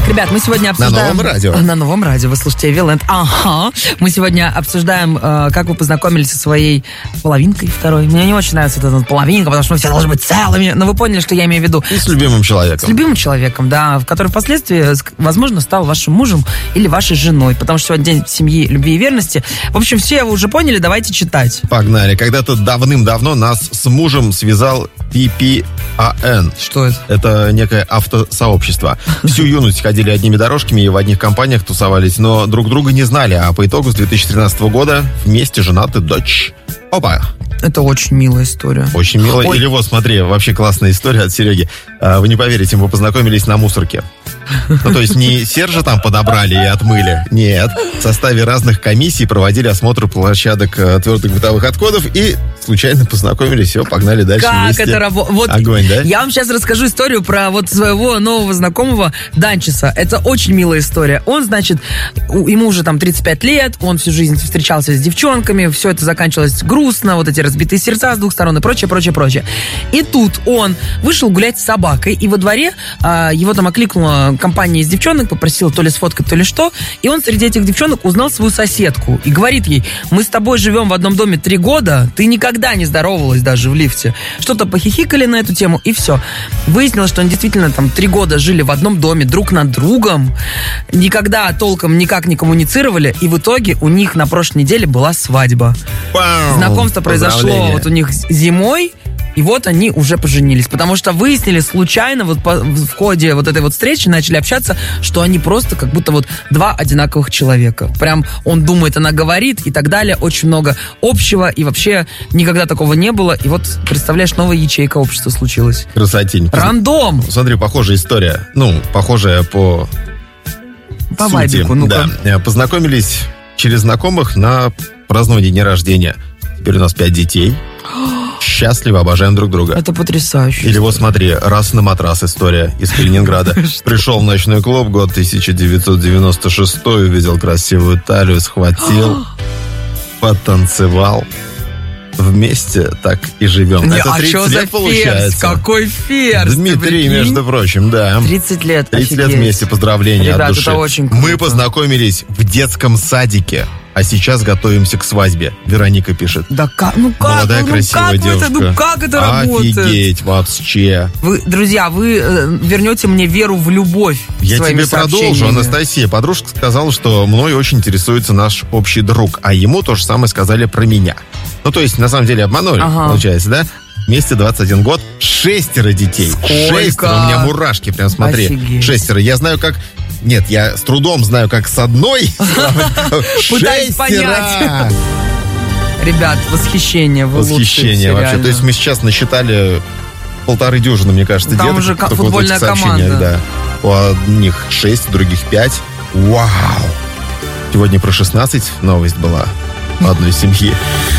Ребят, мы сегодня обсуждаем... На новом радио. Вы слушаете Эвиленд. Ага. Мы сегодня обсуждаем, как вы познакомились со своей половинкой второй. Мне не очень нравится вот эта половинка, потому что мы все должны быть целыми. Но вы поняли, что я имею в виду. И с любимым человеком. С любимым человеком, да. Который впоследствии, возможно, стал вашим мужем или вашей женой. Потому что сегодня день семьи, любви и верности. В общем, все вы уже поняли, давайте читать. Погнали. Когда-то давным-давно нас с мужем связал PPAN. Что это? Это некое автосообщество. Всю юность ходили одними дорожками и в одних компаниях тусовались, но друг друга не знали, а по итогу с 2013 года вместе женаты дочь. Опа! Это очень милая история. Очень милая. Или вот, смотри, вообще классная история от Сереги. Вы не поверите, мы познакомились на мусорке. Ну, то есть не Сержа там подобрали и отмыли. Нет. В составе разных комиссий проводили осмотр площадок твердых бытовых отходов и случайно познакомились, все, погнали дальше как вместе. Это вот огонь, да? Я вам сейчас расскажу историю про вот своего нового знакомого Данчиса. Это очень милая история. Он, значит, ему уже там 35 лет, он всю жизнь встречался с девчонками, все это заканчивалось грустно, вот эти разбитые сердца с двух сторон и прочее, прочее, прочее. И тут он вышел гулять с собакой, и во дворе его там окликнула компания из девчонок, попросила то ли сфоткать, то ли что, и он среди этих девчонок узнал свою соседку и говорит ей: мы с тобой живем в одном доме 3 года, ты никогда не здоровалась даже в лифте. Что-то похихикали на эту тему, и все. Выяснилось, что они действительно там 3 года жили в одном доме друг над другом, никогда толком никак не коммуницировали, и в итоге у них на прошлой неделе была свадьба. Вау! Знакомство произошло вот у них зимой, и вот они уже поженились, потому что выяснили случайно вот в ходе вот этой вот встречи, начали общаться, что они просто как будто вот 2 одинаковых человека. Прям он думает, она говорит и так далее. Очень много общего, и вообще никогда такого не было. И вот, представляешь, новая ячейка общества случилась. Красотень. Рандом! Смотри, похожая история. Ну, похожая по сути. Вайбику, ну-ка. Да. Познакомились через знакомых на празднование дня рождения. Теперь у нас 5 детей. Счастливо, обожаем друг друга. Это потрясающе. Или вот смотри, раз на матрас история из Калининграда. Пришел в ночной клуб, год 1996, увидел красивую талию, схватил, потанцевал. Вместе так и живем. Это 30 лет получается. Какой ферзь? Дмитрий, между прочим, да. 30 лет. 30 лет вместе, поздравления. Ребят, от души. это очень круто. Мы познакомились в детском садике, а сейчас готовимся к свадьбе. Вероника пишет. Да как? Ну как? Молодая, красивая девушка. Как это работает? Офигеть вообще. Друзья, вы вернете мне веру в любовь. Я тебе продолжу. Анастасия, подружка, сказала, что мной очень интересуется наш общий друг, а ему то же самое сказали про меня. Ну, то есть, на самом деле, обманули, получается, да? Вместе 21 год, 6 детей. Сколько? 6, у меня мурашки, прям смотри. Офигеть. 6. Я знаю, как... Нет, я с трудом знаю, как с одной. Пытаюсь понять. Ребят, восхищение. Восхищение вообще. То есть мы сейчас насчитали 1,5 дюжины, мне кажется, там деток. уже футбольная команда. Да. У одних 6, у других 5. Вау! Сегодня про 16 новость была у одной семьи.